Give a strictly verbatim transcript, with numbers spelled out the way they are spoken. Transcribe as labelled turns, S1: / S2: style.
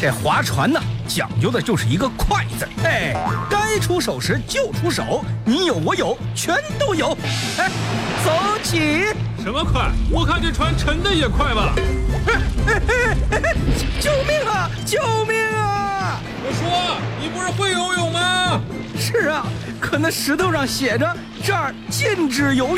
S1: 这划船呢，讲究的就是一个快字。哎，该出手时就出手，你有我有，全都有。哎，走起！
S2: 什么快？我看这船沉的也快吧。
S1: 哎哎哎哎！救命啊！救命啊！
S2: 我说，你不是会游泳吗？
S1: 是啊，可那石头上写着这儿禁止游泳。